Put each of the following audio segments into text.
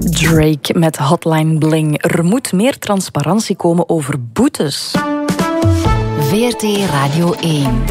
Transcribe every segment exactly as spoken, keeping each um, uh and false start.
Drake met Hotline Bling. Er moet meer transparantie komen over boetes. V R T Radio één.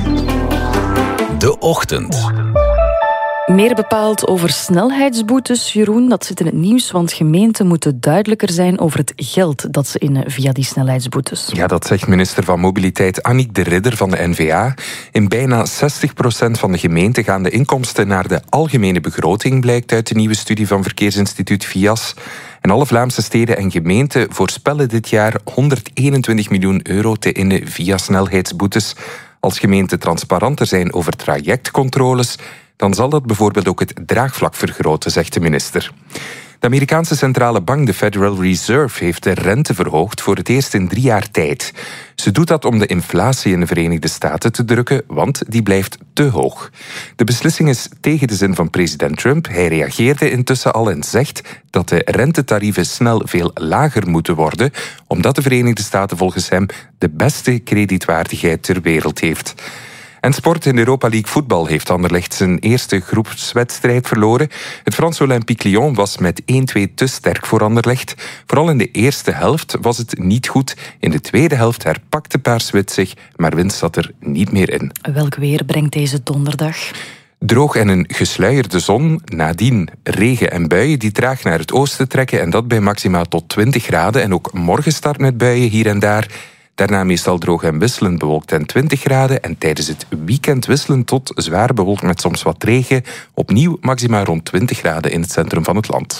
De Ochtend. Meer bepaald over snelheidsboetes, Jeroen. Dat zit in het nieuws, want gemeenten moeten duidelijker zijn over het geld dat ze innen via die snelheidsboetes. Ja, dat zegt minister van Mobiliteit Annick de Ridder van de N V A. In bijna zestig procent van de gemeenten gaan de inkomsten naar de algemene begroting, blijkt uit de nieuwe studie van verkeersinstituut V I A S. En alle Vlaamse steden en gemeenten voorspellen dit jaar honderdeenentwintig miljoen euro te innen via snelheidsboetes. Als gemeenten transparanter zijn over trajectcontroles, dan zal dat bijvoorbeeld ook het draagvlak vergroten, zegt de minister. De Amerikaanse centrale bank, de Federal Reserve, heeft de rente verhoogd voor het eerst in drie jaar tijd. Ze doet dat om de inflatie in de Verenigde Staten te drukken, want die blijft te hoog. De beslissing is tegen de zin van president Trump. Hij reageerde intussen al en zegt dat de rentetarieven snel veel lager moeten worden, omdat de Verenigde Staten volgens hem de beste kredietwaardigheid ter wereld heeft. En sport. In Europa League voetbal heeft Anderlecht zijn eerste groepswedstrijd verloren. Het Franse Olympique Lyon was met één-twee te sterk voor Anderlecht. Vooral in de eerste helft was het niet goed. In de tweede helft herpakte Paars-Wit zich, maar winst zat er niet meer in. Welk weer brengt deze donderdag? Droog en een gesluierde zon, nadien regen en buien die traag naar het oosten trekken en dat bij maximaal tot twintig graden. En ook morgen start met buien hier en daar. Daarna meestal droog en wisselend bewolkt en twintig graden. En tijdens het weekend wisselend tot zwaar bewolkt met soms wat regen. Opnieuw maxima rond twintig graden in het centrum van het land.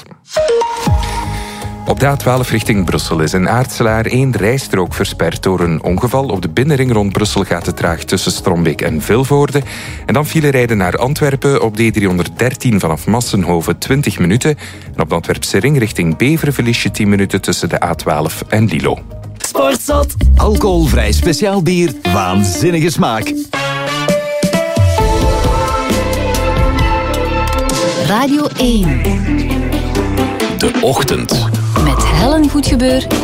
Op de A twaalf richting Brussel is in Aartselaar één rijstrook versperd door een ongeval. Op de binnenring rond Brussel gaat het traag tussen Strombeek en Vilvoorde. En dan file rijden naar Antwerpen op D driehonderddertien vanaf Massenhoven twintig minuten. En op de Antwerpse ring richting Beveren verlies je tien minuten tussen de A twaalf en Lilo. Sportzot. Alcoholvrij speciaal bier. Waanzinnige smaak. Radio één. De Ochtend. Met Helen Goedgebeur